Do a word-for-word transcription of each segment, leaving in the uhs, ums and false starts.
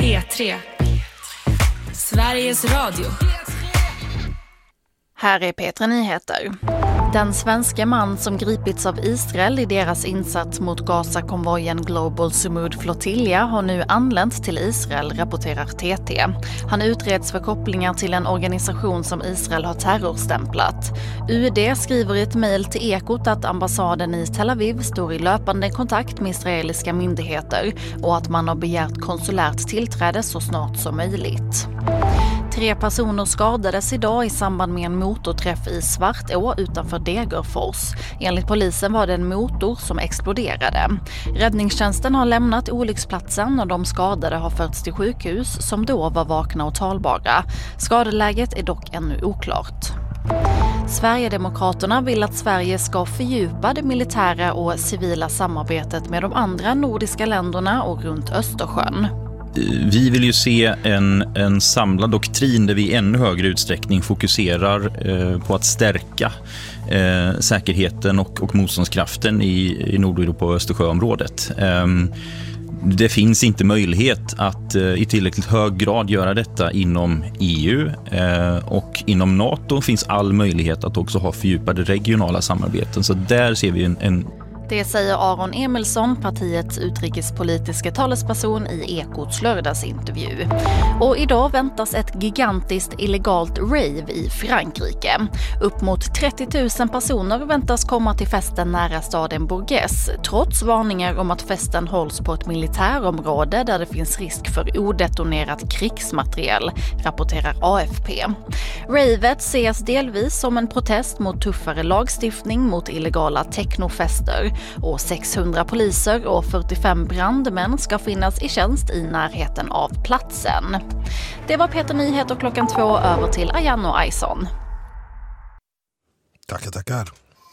P tre. Sveriges Radio. Här är P tre Nyheter. Den svenska man som gripits av Israel i deras insats mot Gaza-konvojen Global Sumud Flotilla har nu anlänt till Israel, rapporterar T T. Han utreds för kopplingar till en organisation som Israel har terrorstämplat. U D skriver i ett mejl till Ekot att ambassaden i Tel Aviv står i löpande kontakt med israeliska myndigheter och att man har begärt konsulärt tillträde så snart som möjligt. Tre personer skadades idag i samband med en motorträff i Svartå utanför Degerfors. Enligt polisen var det en motor som exploderade. Räddningstjänsten har lämnat olycksplatsen och de skadade har förts till sjukhus som då var vakna och talbara. Skadeläget är dock ännu oklart. Sverigedemokraterna vill att Sverige ska fördjupa det militära och civila samarbetet med de andra nordiska länderna och runt Östersjön. Vi vill ju se en, en samlad doktrin där vi i ännu högre utsträckning fokuserar eh, på att stärka eh, säkerheten och, och motståndskraften i, i Nordeuropa och Östersjöområdet. Eh, det finns inte möjlighet att eh, i tillräckligt hög grad göra detta inom E U eh, och inom NATO finns all möjlighet att också ha fördjupade regionala samarbeten. Så där ser vi en, en Det säger Aron Emilsson, partiets utrikespolitiska talesperson i Ekots lördagsintervju. Och idag väntas ett gigantiskt illegalt rave i Frankrike. Upp mot trettio tusen personer väntas komma till festen nära staden Bourges, trots varningar om att festen hålls på ett militärområde där det finns risk för odetonerat krigsmateriel, rapporterar A F P. Ravet ses delvis som en protest mot tuffare lagstiftning mot illegala technofester. Och sexhundra poliser och fyrtiofem brandmän ska finnas i tjänst i närheten av platsen. Det var P tre Nyheter klockan två, över till Ayan och Aison. Tackar, tackar.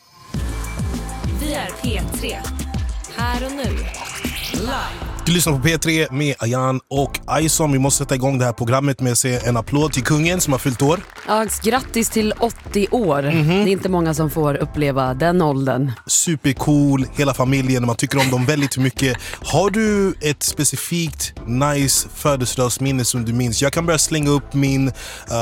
Vi är P tre. Här och nu. Live. Du lyssnar på P tre med Ayan och Aison. Vi måste sätta igång det här programmet med att se en applåd till kungen som har fyllt år. Ja, grattis till åttio år. Mm-hmm. Det är inte många som får uppleva den åldern. Supercool, hela familjen. Man tycker om dem väldigt mycket. Har du ett specifikt nice födelsedagsminne som du minns? Jag kan börja slänga upp min... Uh,